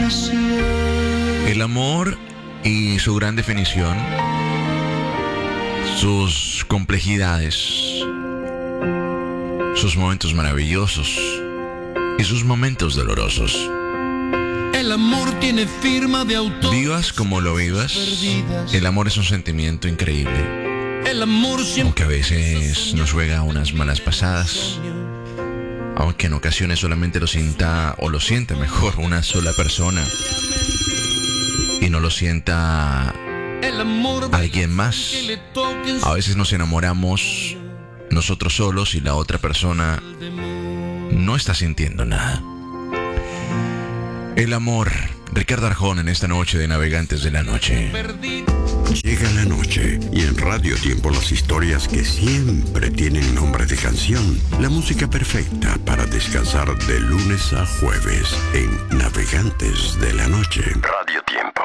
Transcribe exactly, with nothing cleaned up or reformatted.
El amor y su gran definición, sus complejidades, sus momentos maravillosos y sus momentos dolorosos. El amor tiene firma de autor. Vivas como lo vivas, el amor es un sentimiento increíble. El amor siempre, aunque a veces nos juega unas malas pasadas, aunque en ocasiones solamente lo sienta, o lo siente mejor, una sola persona, y no lo sienta el amor alguien más. que le toquen A veces nos enamoramos nosotros solos y la otra persona no está sintiendo nada. El amor. Ricardo Arjona en esta noche de Navegantes de la Noche. Llega la noche y en Radio Tiempo las historias que siempre tienen nombre de canción. La música perfecta para descansar de lunes a jueves en Navegantes de la Noche. Radio Tiempo.